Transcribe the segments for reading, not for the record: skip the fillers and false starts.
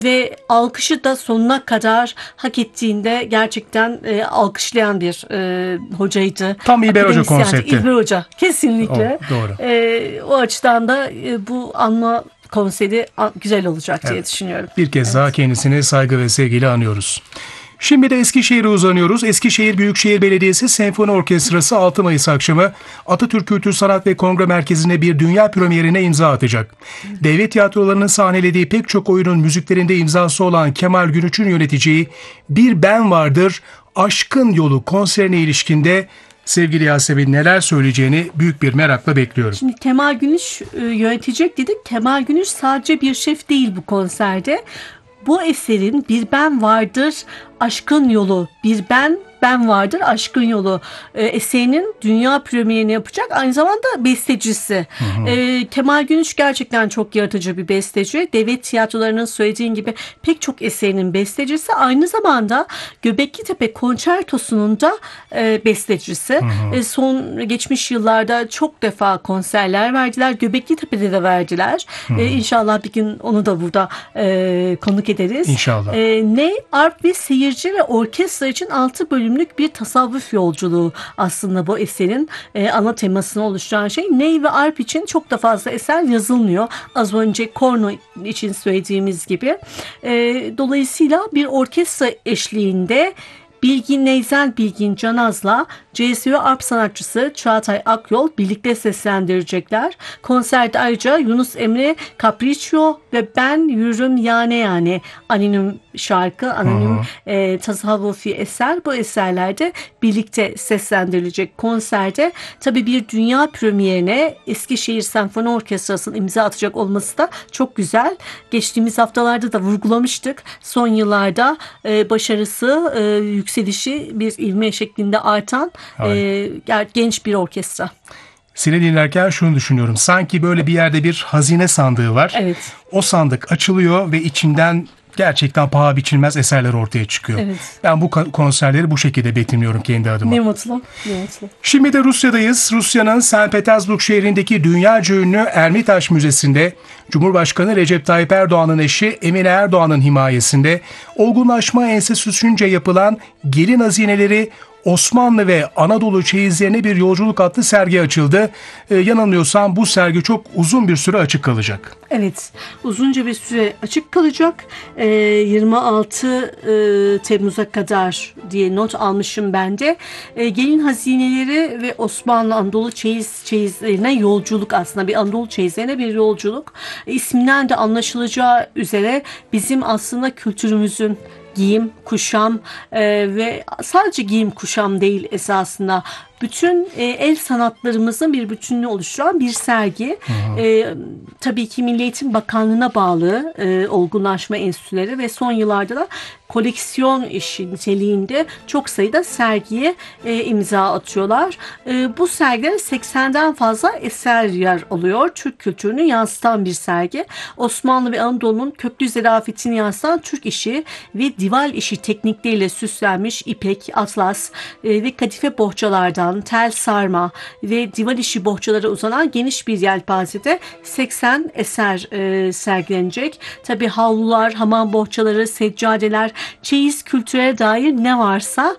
Ve alkışı da sonuna kadar hak ettiğinde gerçekten alkışlayan bir hocaydı. Tam İlber Hoca Akademisyendi. konsepti. İlber Hoca kesinlikle. Doğru. O açıdan da bu anma konseri güzel olacak diye düşünüyorum. Bir kez daha kendisine saygı ve sevgiyle anıyoruz. Şimdi de Eskişehir'e uzanıyoruz. Eskişehir Büyükşehir Belediyesi Senfoni Orkestrası 6 Mayıs akşamı Atatürk Kültür Sanat ve Kongre Merkezi'nde bir dünya premierine imza atacak. Devlet tiyatrolarının sahnelediği pek çok oyunun müziklerinde imzası olan Kemal Günüç'ün yöneteceği Bir Ben Vardır, Aşkın Yolu konserine ilişkinde sevgili Yasemin neler söyleyeceğini büyük bir merakla bekliyorum. Şimdi Kemal Günüç yönetecek dedik. Kemal Günüç sadece bir şef değil bu konserde. Bu eserin Bir Ben Vardır, Aşkın Yolu, Ben Vardır, Aşkın Yolu eserinin dünya premierini yapacak. Aynı zamanda bestecisi. Kemal Günüç gerçekten çok yaratıcı bir besteci. Devlet tiyatrolarının söylediğin gibi pek çok eserinin bestecisi. Aynı zamanda Göbeklitepe Konçertosu'nun da bestecisi. Son geçmiş yıllarda çok defa konserler verdiler. Göbeklitepe'de de verdiler. İnşallah bir gün onu da burada konuk ederiz. İnşallah. Ney, arp ve seyirci ve orkestra için 6 bölümlük bir tasavvuf yolculuğu aslında bu eserin ana temasını oluşturan şey. Ney ve arp için çok da fazla eser yazılmıyor. Az önce korno için söylediğimiz gibi. Dolayısıyla bir orkestra eşliğinde Bilgin Canaz'la CSU Arp sanatçısı Çağatay Akyol birlikte seslendirecekler. Konserde ayrıca Yunus Emre Capriccio ve Ben Yürürüm Yani anonim şarkı, anonim tasavvufi eser. Bu eserlerde birlikte seslendirilecek konserde. Tabii bir dünya premierine Eskişehir Senfoni Orkestrası'nın imza atacak olması da çok güzel. Geçtiğimiz haftalarda da vurgulamıştık. Son yıllarda başarısı, yükselişi bir ivme şeklinde artan genç bir orkestra. Seni dinlerken şunu düşünüyorum. Sanki böyle bir yerde bir hazine sandığı var. Evet. O sandık açılıyor ve içinden gerçekten paha biçilmez eserler ortaya çıkıyor. Evet. Ben bu konserleri bu şekilde beklemiyorum kendi adıma. Ne mutlu. Şimdi de Rusya'dayız. Rusya'nın St. Petersburg şehrindeki dünyaca ünlü Ermitaş Müzesi'nde Cumhurbaşkanı Recep Tayyip Erdoğan'ın eşi Emine Erdoğan'ın himayesinde Olgunlaşma Enstitüsü'nce yapılan Gelin Hazineleri Osmanlı ve Anadolu çeyizlerine bir yolculuk adlı sergi açıldı. Yanılmıyorsam bu sergi çok uzun bir süre açık kalacak. Evet, uzunca bir süre açık kalacak. 26 Temmuz'a kadar diye not almışım ben de. Gelin hazineleri ve Osmanlı Anadolu çeyizlerine yolculuk, aslında bir Anadolu çeyizlerine bir yolculuk. İsminden de anlaşılacağı üzere bizim aslında kültürümüzün giyim, kuşam ve sadece giyim, kuşam değil esasında bütün el sanatlarımızın bir bütününü oluşturan bir sergi. Tabii ki Milli Eğitim Bakanlığı'na bağlı olgunlaşma enstitüleri ve son yıllarda da koleksiyon işi niteliğinde çok sayıda sergiye imza atıyorlar. Bu sergide 80'den fazla eser yer alıyor. Türk kültürünü yansıtan bir sergi. Osmanlı ve Anadolu'nun köklü zarafetini yansıtan Türk işi ve dival işi teknikleriyle süslenmiş ipek, atlas ve kadife bohçalardan tel sarma ve dival işi bohçalara uzanan geniş bir yelpazede 80 eser sergilenecek. Tabii havlular, hamam bohçaları, seccadeler, çeyiz kültüre dair ne varsa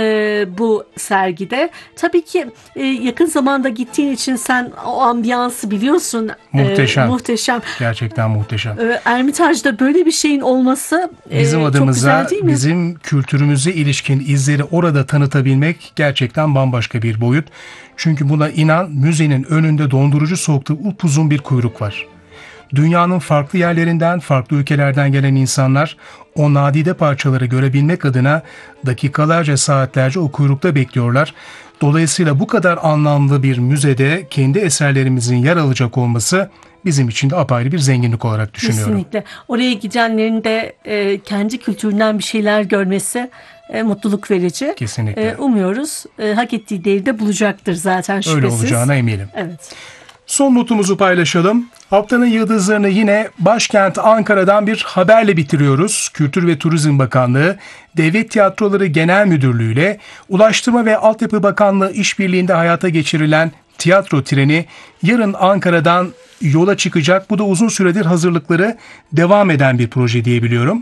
bu sergide. Tabii ki yakın zamanda gittiğin için sen o ambiyansı biliyorsun. Muhteşem. Gerçekten muhteşem. Ermitaj'da böyle bir şeyin olması bizim adımıza, çok güzel değil mi? bizim kültürümüze ilişkin izleri orada tanıtabilmek gerçekten bambaşka bir boyut. Çünkü buna inan, müzenin önünde dondurucu soğukta upuzun bir kuyruk var. Dünyanın farklı yerlerinden, farklı ülkelerden gelen insanlar o nadide parçaları görebilmek adına dakikalarca, saatlerce o kuyrukta bekliyorlar. Dolayısıyla bu kadar anlamlı bir müzede kendi eserlerimizin yer alacak olması bizim için de apayrı bir zenginlik olarak düşünüyorum. Kesinlikle. Oraya gidenlerin de kendi kültüründen bir şeyler görmesi mutluluk verici. Kesinlikle. Umuyoruz hak ettiği değeri de bulacaktır zaten şüphesiz. Öyle olacağına eminim. Evet. Son notumuzu paylaşalım. Haftanın yıldızlarını yine başkent Ankara'dan bir haberle bitiriyoruz. Kültür ve Turizm Bakanlığı, Devlet Tiyatroları Genel Müdürlüğü ile Ulaştırma ve Altyapı Bakanlığı işbirliğinde hayata geçirilen tiyatro treni yarın Ankara'dan yola çıkacak. Bu da uzun süredir hazırlıkları devam eden bir proje diyebiliyorum.